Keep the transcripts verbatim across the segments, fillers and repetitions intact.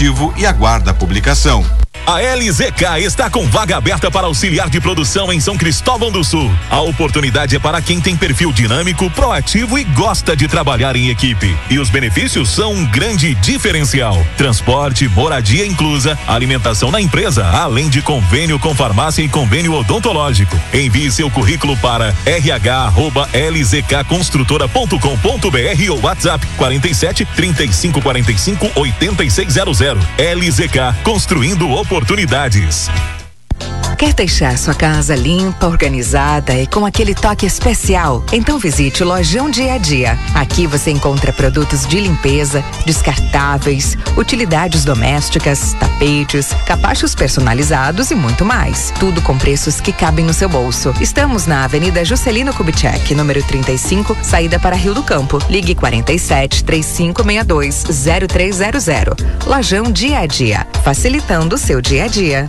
positivo e aguarda a publicação. A L Z K está com vaga aberta para auxiliar de produção em São Cristóvão do Sul. A oportunidade é para quem tem perfil dinâmico, proativo e gosta de trabalhar em equipe. E os benefícios são um grande diferencial: transporte, moradia inclusa, alimentação na empresa, além de convênio com farmácia e convênio odontológico. Envie seu currículo para r h arroba l z k construtora ponto com ponto b r ou WhatsApp quarenta e sete, trinta e cinco, quarenta e cinco, oitenta e seis zero zero. L Z K, construindo oportunidades. Quer deixar sua casa limpa, organizada e com aquele toque especial? Então visite o Lojão Dia a Dia. Aqui você encontra produtos de limpeza, descartáveis, utilidades domésticas, tapetes, capachos personalizados e muito mais. Tudo com preços que cabem no seu bolso. Estamos na Avenida Juscelino Kubitschek, número trinta e cinco, saída para Rio do Campo. Ligue quarenta e sete, trinta e cinco, sessenta e dois, zero três zero zero. Lojão Dia a Dia, facilitando o seu dia a dia.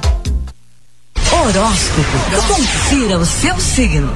Horóscopo. Confira o seu signo.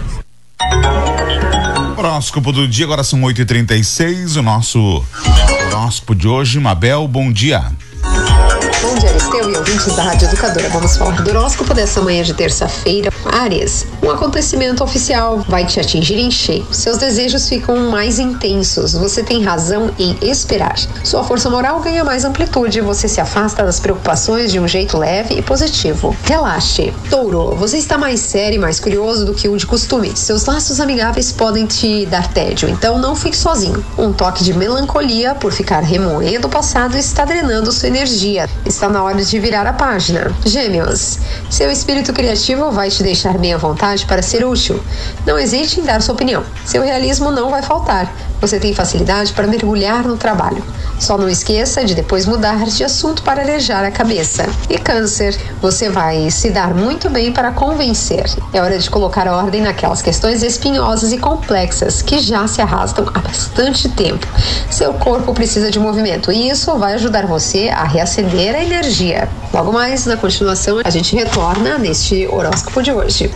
Horóscopo do dia, agora são oito e trinta e seis. O nosso horóscopo de hoje, Mabel, bom dia. Bom dia, Aristeu e ouvintes da Rádio Educadora. Vamos falar do horóscopo dessa manhã de terça-feira. Áries, um acontecimento oficial vai te atingir em cheio. Seus desejos ficam mais intensos. Você tem razão em esperar. Sua força moral ganha mais amplitude. Você se afasta das preocupações de um jeito leve e positivo. Relaxe. Touro, você está mais sério e mais curioso do que o de costume. Seus laços amigáveis podem te dar tédio, então não fique sozinho. Um toque de melancolia por ficar remoendo o passado está drenando sua energia. Está na hora de virar a página. Gêmeos, seu espírito criativo vai te deixar bem à vontade para ser útil. Não hesite em dar sua opinião. Seu realismo não vai faltar. Você tem facilidade para mergulhar no trabalho. Só não esqueça de depois mudar de assunto para arejar a cabeça. E Câncer, você vai se dar muito bem para convencer. É hora de colocar ordem naquelas questões espinhosas e complexas que já se arrastam há bastante tempo. Seu corpo precisa de movimento e isso vai ajudar você a reacender a energia. Logo mais, na continuação, a gente retorna neste horóscopo de hoje.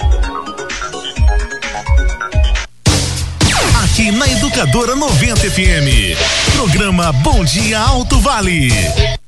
Aqui na Educadora noventa F M. Programa Bom Dia Alto Vale.